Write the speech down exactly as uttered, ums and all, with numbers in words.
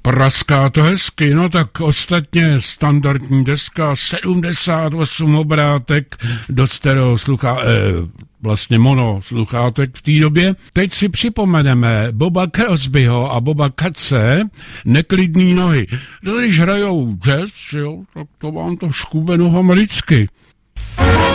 Praská to hezky, no tak ostatně standardní deska, sedmdesát osm obrátek do stereo sluchá, eh, vlastně mono sluchátek v té době. Teď si připomeneme Boba Crosbyho a Boba Katze, Neklidný nohy. Když hrajou jazz, jo, tak to vám to škube nohama lidsky.